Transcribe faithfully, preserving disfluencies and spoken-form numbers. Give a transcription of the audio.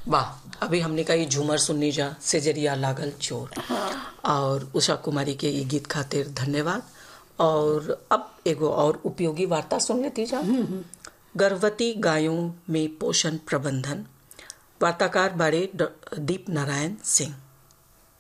वाह, अभी हमने का ये झूमर सुननी जा सेजरिया लागल चोर। हाँ। और उषा कुमारी के ये गीत खातिर धन्यवाद। और अब एगो और उपयोगी वार्ता सुन लेती जा। गर्भवती गायों में पोषण प्रबंधन। वार्ताकार बारे दीप नारायण सिंह।